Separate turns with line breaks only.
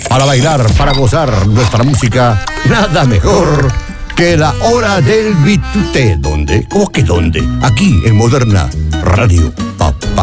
Para bailar, para gozar nuestra música, nada mejor que la hora del Bituté. ¿Dónde? ¿Cómo que dónde? Aquí en Moderna Radio.